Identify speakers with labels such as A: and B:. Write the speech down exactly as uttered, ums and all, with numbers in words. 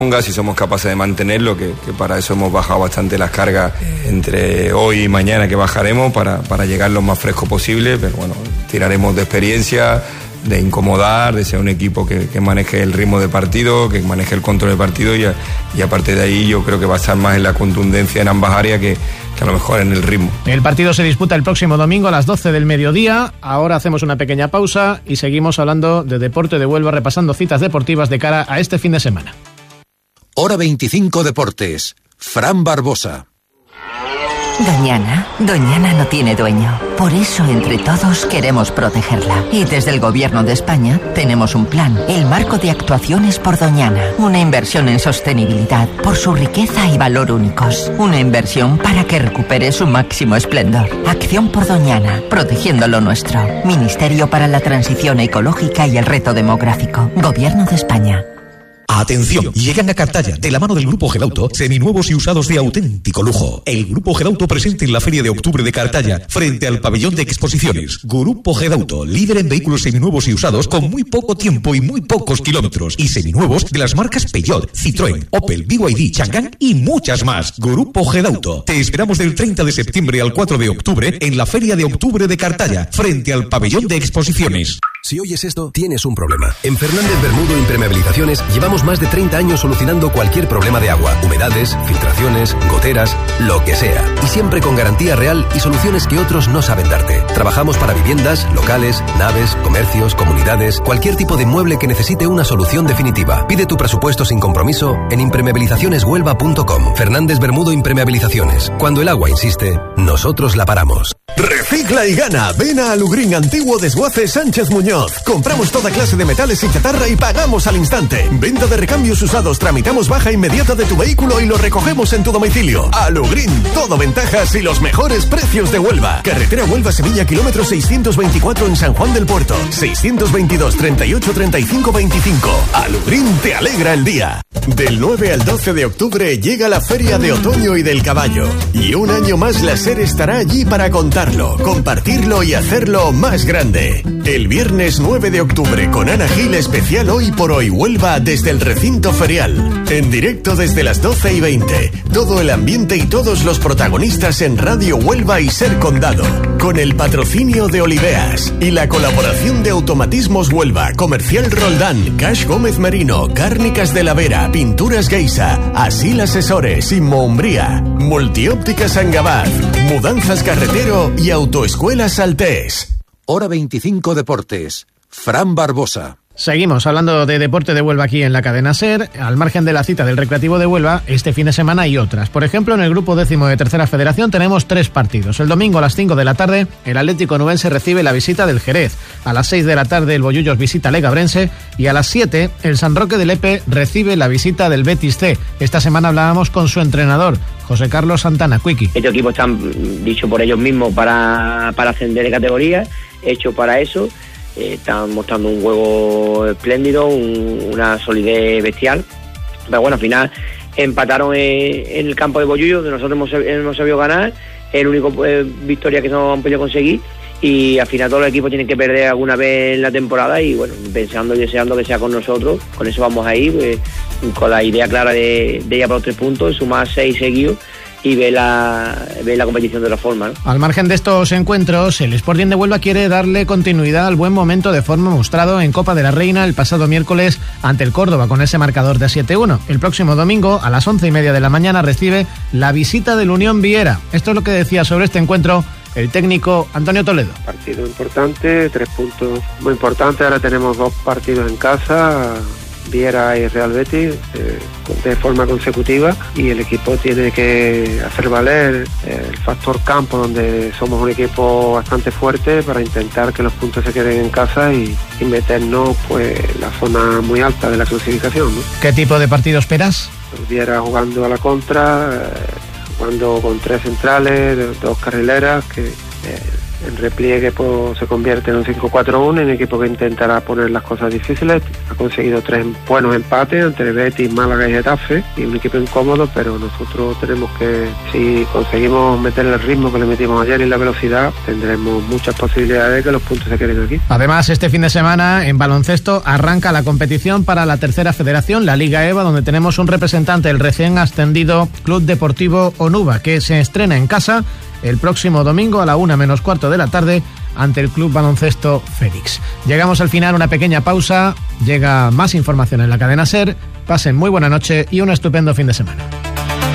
A: Si somos capaces de mantenerlo, que, que para eso hemos bajado bastante las cargas entre hoy y mañana que bajaremos para, para llegar lo más fresco posible, pero bueno, tiraremos de experiencia, de incomodar, de ser un equipo que, que maneje el ritmo de partido, que maneje el control de partido y, a, y aparte de ahí yo creo que va a estar más en la contundencia en ambas áreas que, que a lo mejor en el ritmo.
B: El partido se disputa el próximo domingo a las doce del mediodía. Ahora hacemos una pequeña pausa y seguimos hablando de Deporte de Huelva, repasando citas deportivas de cara a este fin de semana.
C: Hora veinticinco Deportes. Fran Barbosa.
D: Doñana, Doñana no tiene dueño. Por eso entre todos queremos protegerla. Y desde el Gobierno de España tenemos un plan, el Marco de Actuaciones por Doñana. Una inversión en sostenibilidad por su riqueza y valor únicos. Una inversión para que recupere su máximo esplendor. Acción por Doñana, protegiendo lo nuestro. Ministerio para la Transición Ecológica y el Reto Demográfico. Gobierno de España.
E: Atención, llegan a Cartaya, de la mano del Grupo Gedauto, seminuevos y usados de auténtico lujo. El Grupo Gedauto presente en la Feria de Octubre de Cartaya, frente al pabellón de exposiciones. Grupo Gedauto, líder en vehículos seminuevos y usados con muy poco tiempo y muy pocos kilómetros. Y seminuevos de las marcas Peugeot, Citroën, Opel, B Y D, Chang'an y muchas más. Grupo Gedauto. Te esperamos del treinta de septiembre al cuatro de octubre en la Feria de Octubre de Cartaya, frente al pabellón de exposiciones.
F: Si oyes esto, tienes un problema. En Fernández Bermudo Impermeabilizaciones llevamos más de treinta años solucionando cualquier problema de agua, humedades, filtraciones, goteras, lo que sea. Y siempre con garantía real y soluciones que otros no saben darte. Trabajamos para viviendas, locales, naves, comercios, comunidades, cualquier tipo de inmueble que necesite una solución definitiva. Pide tu presupuesto sin compromiso en impermeabilizaciones huelva punto com. Fernández Bermudo Impermeabilizaciones. Cuando el agua insiste, nosotros la paramos.
G: Recicla y gana. Ven a Alugrín Antiguo Desguace Sánchez Muñoz. Compramos toda clase de metales y chatarra y pagamos al instante. Venta de recambios usados. Tramitamos baja inmediata de tu vehículo y lo recogemos en tu domicilio. Alugrín, todo ventajas y los mejores precios de Huelva. Carretera Huelva-Sevilla, kilómetro seiscientos veinticuatro en San Juan del Puerto. seiscientos veintidós, treinta y ocho, treinta y cinco, veinticinco. Alugrín te alegra el día. Del nueve al doce de octubre llega la Feria de Otoño y del Caballo. Y un año más la SER estará allí para contarlo, compartirlo y hacerlo más grande. El viernes nueve de octubre con Ana Gil, especial Hoy por Hoy Huelva desde el recinto ferial. En directo desde las doce y veinte. Todo el ambiente y todos los protagonistas en Radio Huelva y SER Condado. Con el patrocinio de Oliveas y la colaboración de Automatismos Huelva, Comercial Roldán, Cash Gómez Merino, Cárnicas de la Vera, Pinturas Geisa, Asil Asesores, Inmoumbría, Multióptica Sangabaz, Mudanzas Carretero y Autoescuela Saltés.
C: Hora veinticinco Deportes. Fran Barbosa.
B: Seguimos hablando de Deporte de Huelva aquí en la cadena SER, al margen de la cita del Recreativo de Huelva, este fin de semana y otras. Por ejemplo, en el grupo décimo de Tercera Federación tenemos tres partidos. El domingo a las cinco de la tarde, el Atlético Nubense recibe la visita del Jerez. A las seis de la tarde, el Bollullos visita al Legabrense. Y a las siete, el San Roque de Lepe recibe la visita del Betis C. Esta semana hablábamos con su entrenador, José Carlos Santana, Quiqui.
H: Estos equipos están, dicho por ellos mismos, para, para ascender de categoría, hechos para eso. Eh, están mostrando un juego espléndido, un, una solidez bestial, pero bueno, al final empataron en, en el campo de Bollullo, donde nosotros hemos, hemos sabido ganar, el único eh, victoria que no han podido conseguir, y al final todos los equipos tienen que perder alguna vez en la temporada, y bueno, pensando y deseando que sea con nosotros, con eso vamos a ir, pues, con la idea clara de, de ir a por los tres puntos, sumar seis seguidos y ve la, ve la competición de otra forma, ¿no? Al margen de estos encuentros, el Sporting de Huelva quiere darle continuidad al buen momento de forma mostrado en Copa de la Reina el pasado miércoles ante el Córdoba con ese marcador de siete uno. El próximo domingo a las once y media de la mañana recibe la visita del Unión Viera. Esto es lo que decía sobre este encuentro el técnico Antonio Toledo.
I: Partido importante, tres puntos muy importantes. Ahora tenemos dos partidos en casa, Viera y Real Betis, eh, de forma consecutiva, y el equipo tiene que hacer valer eh, el factor campo, donde somos un equipo bastante fuerte, para intentar que los puntos se queden en casa y, y meternos pues en la zona muy alta de la clasificación, ¿no?
B: ¿Qué tipo de partido esperas?
I: Viera jugando a la contra, eh, jugando con tres centrales, dos carrileras, que eh, en repliegue pues, se convierte en un cinco cuatro uno, un equipo que intentará poner las cosas difíciles. Ha conseguido tres buenos empates entre Betis, Málaga y Getafe, y un equipo incómodo, pero nosotros tenemos que, si conseguimos meter el ritmo que le metimos ayer y la velocidad, tendremos muchas posibilidades de que los puntos se queden aquí.
B: Además, este fin de semana en baloncesto arranca la competición para la tercera federación, la Liga EVA, donde tenemos un representante, el recién ascendido Club Deportivo Onuba, que se estrena en casa el próximo domingo a la una menos cuarto de la tarde ante el Club Baloncesto Félix. Llegamos al final, una pequeña pausa, llega más información en la cadena SER. Pasen muy buena noche y un estupendo fin de semana.